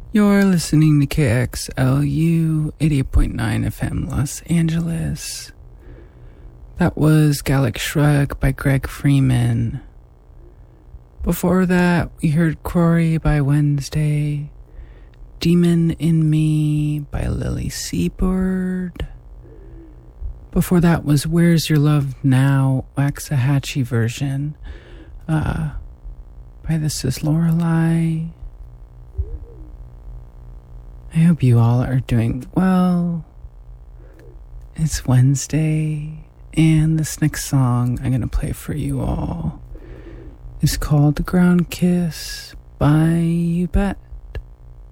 You're listening to KXLU 88.9 FM Los Angeles. That was Gallic Shrug by Greg Freeman. Before that, we heard Quarry by Wednesday, Demon in Me by Lily Seabird. Before that was Where's Your Love Now, Waxahachie version by This Is Lorelei. I hope you all are doing well. It's Wednesday, and this next song I'm going to play for you all is called The Ground Kiss by You Bet.